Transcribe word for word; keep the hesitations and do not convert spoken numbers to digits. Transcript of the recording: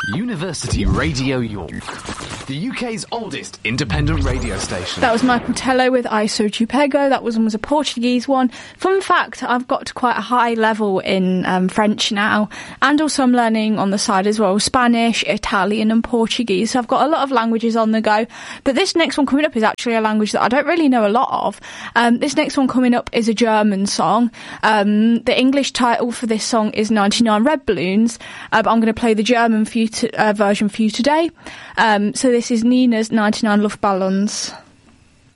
University Radio York, the U K's oldest independent radio station. That was Michael Tello with I Sou Te Pego. That was, was a Portuguese one. Fun fact, I've got to quite a high level in um, French now, and also I'm learning on the side as well Spanish, Italian and Portuguese. So I've got a lot of languages on the go. But this next one coming up is actually a language that I don't really know a lot of. Um, this next one coming up is a German song. Um, the English title for this song is ninety-nine Red Balloons. Uh, but I'm going to play the German for you to, uh, version for you today. Um, so this is Nina's ninety-nine Luftballons.